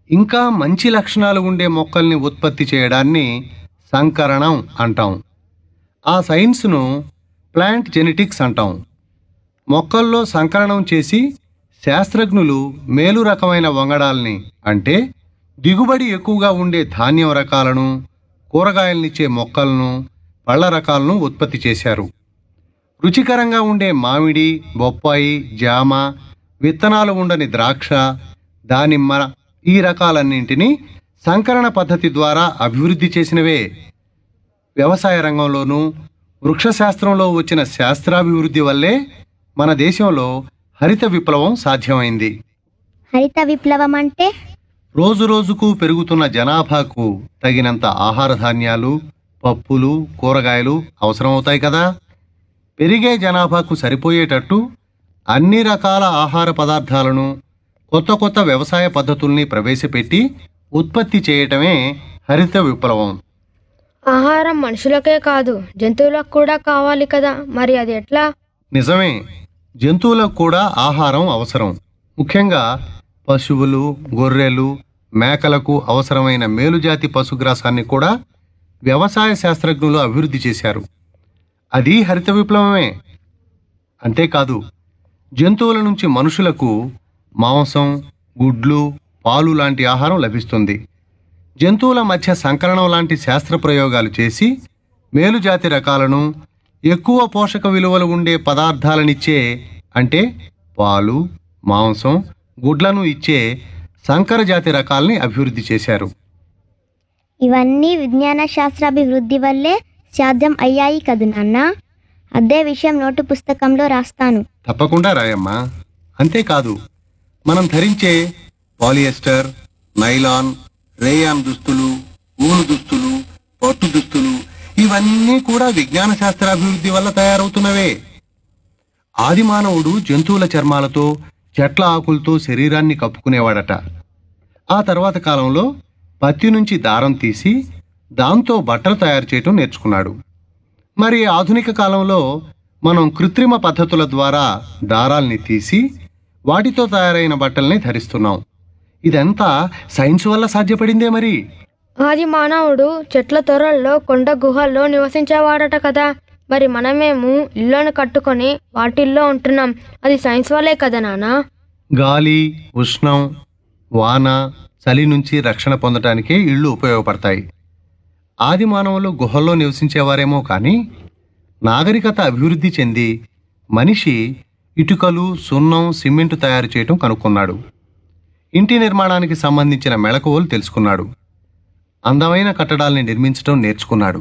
ఇంకా మంచి లక్షణాలు ఉండే మొక్కల్ని ఉత్పత్తి చేయడాన్ని సంకరణం అంటాం. ఆ సైన్స్ను ప్లాంట్ జెనెటిక్స్ అంటాం. మొక్కల్లో సంకరణం చేసి శాస్త్రజ్ఞులు మేలు రకమైన వంగడాల్ని, అంటే దిగుబడి ఎక్కువగా ఉండే ధాన్యం రకాలను, కూరగాయలనిచ్చే మొక్కలను, పళ్ళ రకాలను ఉత్పత్తి చేశారు. రుచికరంగా ఉండే మామిడి, బొప్పాయి, జామ, విత్తనాలు ఉండని ద్రాక్ష, దానిమ్మ ఈ రకాలన్నింటినీ సంకరణ పద్ధతి ద్వారా అభివృద్ధి చేసినవే. వ్యవసాయ రంగంలోనూ వృక్షశాస్త్రంలో వచ్చిన శాస్త్రాభివృద్ధి వల్లే మన దేశంలో హరిత విప్లవం సాధ్యమైంది. హరిత విప్లవం అంటే? రోజురోజుకు పెరుగుతున్న జనాభాకు తగినంత ఆహార ధాన్యాలు, పప్పులు, కూరగాయలు అవసరమవుతాయి కదా. పెరిగే జనాభాకు సరిపోయేటట్టు అన్ని రకాల ఆహార పదార్థాలను, కొత్త కొత్త వ్యవసాయ పద్ధతుల్ని ప్రవేశపెట్టి ఉత్పత్తి చేయటమే హరిత విప్లవం. ఆహారం మనుషులకే కాదు జంతువులకు కూడా కావాలి కదా, మరి అది ఎట్లా? నిజమే, జంతువులకు కూడా ఆహారం అవసరం. ముఖ్యంగా పశువులు, గొర్రెలు, మేకలకు అవసరమైన మేలుజాతి పశుగ్రాసాన్ని కూడా వ్యవసాయ శాస్త్రజ్ఞులు అభివృద్ధి చేశారు. అది హరిత విప్లవమే. అంతేకాదు, జంతువుల నుంచి మనుషులకు మాంసం, గుడ్లు, పాలు లాంటి ఆహారం లభిస్తుంది. జంతువుల మధ్య సంకరణం లాంటి శాస్త్ర ప్రయోగాలు చేసి మేలుజాతి రకాలను, ఎక్కువ పోషక విలువలు ఉండే పదార్థాలనిచ్చే, అంటే పాలు, మాంసం, గుడ్లను ఇచ్చే సంకర జాతి రకాల్ని అభివృద్ధి చేశారు. ఇవన్నీ విజ్ఞాన శాస్త్రాభివృద్ధి వల్లే సాధ్యం అయ్యాయి కదూ నాన్న. అదే విషయం నోటు పుస్తకంలో రాస్తాను. తప్పకుండా రాయమ్మా. అంతేకాదు, మనం ధరించే పాలియస్టర్, నైలాన్, రేయాన్ దుస్తులు, ఊలు దుస్తులు, పట్టు దుస్తులు ఇవన్నీ కూడా విజ్ఞాన శాస్త్రాభివృద్ధి వల్ల తయారవుతున్నవే. ఆదిమానవుడు జంతువుల చర్మాలతో, చెట్ల ఆకులతో శరీరాన్ని కప్పుకునేవాడట. ఆ తర్వాత కాలంలో పత్తి నుంచి దారం తీసి దాంతో బట్టలు తయారు చేయటం నేర్చుకున్నాడు. మరి ఆధునిక కాలంలో మనం కృత్రిమ పద్ధతుల ద్వారా దారాల్ని తీసి వాటితో తయారైన బట్టల్ని ధరిస్తున్నాం. ఇదంతా సైన్స్ వల్ల సాధ్యపడిందే. మరి ఆది మానవుడు చెట్ల తొర్రల్లో, కొండ గుహల్లో నివసించేవాడట కదా. మరి మనమేమో ఇళ్ళను కట్టుకొని వాటిల్లో ఉంటున్నాం. అది సైన్స్ వల్లే కదా నాన్న. గాలి, ఉష్ణం, వాన, చలి నుంచి రక్షణ పొందటానికే ఇళ్ళు ఉపయోగపడతాయి. ఆది మానవులు గుహల్లో నివసించేవారేమో కానీ నాగరికత అభివృద్ధి చెంది మనిషి ఇటుకలు, సున్నం, సిమెంటు తయారు చేయటం కనుక్కున్నాడు. ఇంటి నిర్మాణానికి సంబంధించిన మెళకువలు తెలుసుకున్నాడు. అందమైన కట్టడాల్ని నిర్మించటం నేర్చుకున్నాడు.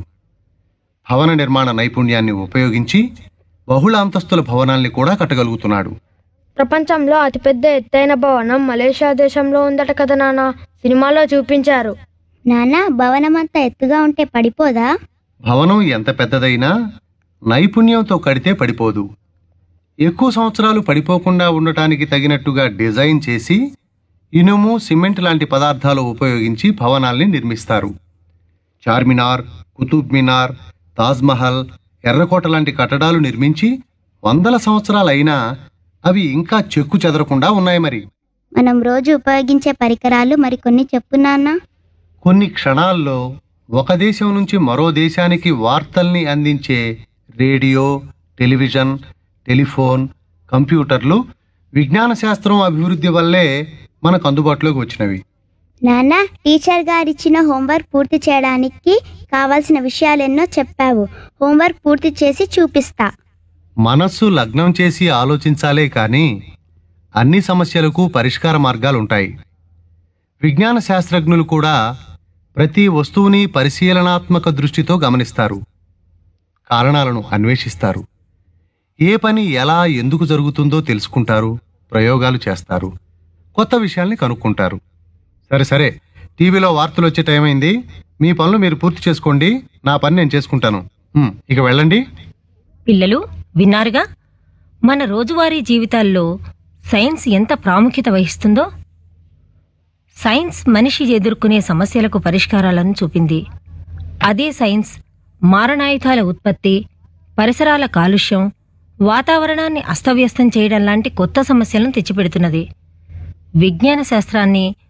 భవన నిర్మాణ నైపుణ్యాన్ని ఉపయోగించి బహుళ అంతస్తుల భవనాల్ని కూడా కట్టగలుగుతున్నాడు. ప్రపంచంలో అతిపెద్ద ఎత్తైన భవనం మలేషియా దేశంలో ఉందట కదా నాన్న. సినిమాలో చూపించారు. నాన్న, భవనం అంతా ఎత్తుగా ఉంటే పడిపోదా? భవనం ఎంత పెద్దదైనా నైపుణ్యంతో కడితే పడిపోదు. ఎక్కువ సంవత్సరాలు పడిపోకుండా ఉండటానికి తగినట్టుగా డిజైన్ చేసి ఇనుము, సిమెంట్ లాంటి పదార్థాలు ఉపయోగించి భవనాల్ని నిర్మిస్తారు. చార్మినార్, కుతుబ్ మినార్, తాజ్మహల్, ఎర్రకోట లాంటి కట్టడాలు నిర్మించి వందల సంవత్సరాలైనా అవి ఇంకా చెక్కు చెదరకుండా ఉన్నాయి. మరి మనం రోజు ఉపయోగించే పరికరాలు మరికొన్ని చెప్పు నాన్న. కొన్ని క్షణాల్లో ఒక దేశం నుంచి మరో దేశానికి వార్తల్ని అందించే రేడియో, టెలివిజన్, టెలిఫోన్, కంప్యూటర్లు విజ్ఞాన శాస్త్రం అభివృద్ధి వల్లే మనకు అందుబాటులోకి వచ్చినవి. నాన్న, టీచర్ గారిచ్చిన హోంవర్క్ పూర్తి చేయడానికి కావాల్సిన విషయాలెన్నో చెప్పావు. హోంవర్క్ పూర్తి చేసి చూపిస్తా. మనస్సు లగ్నం చేసి ఆలోచించాలే కానీ అన్ని సమస్యలకు పరిష్కార మార్గాలుంటాయి. విజ్ఞాన శాస్త్రజ్ఞులు కూడా ప్రతి వస్తువుని పరిశీలనాత్మక దృష్టితో గమనిస్తారు, కారణాలను అన్వేషిస్తారు, ఏ పని ఎలా ఎందుకు జరుగుతుందో తెలుసుకుంటారు, ప్రయోగాలు చేస్తారు, కొత్త విషయాల్ని కనుక్కుంటారు. సరే సరే, టీవీలో వార్తలు వచ్చే టైం అయింది. మీ పనులు మీరు పూర్తి చేసుకోండి, నా పని నేను చేసుకుంటాను. ఇక వెళ్ళండి. పిల్లలు విన్నారుగా, మన రోజువారీ జీవితాల్లో సైన్స్ ఎంత ప్రాముఖ్యత వహిస్తుందో. సైన్స్ మనిషి ఎదుర్కొనే సమస్యలకు పరిష్కారాలను చూపింది. అదే సైన్స్ మారణాయుధాల ఉత్పత్తి, పరిసరాల కాలుష్యం, వాతావరణాన్ని అస్తవ్యస్తం చేయడం లాంటి కొత్త సమస్యలను తెచ్చిపెడుతున్నది. విజ్ఞాన శాస్త్రాన్ని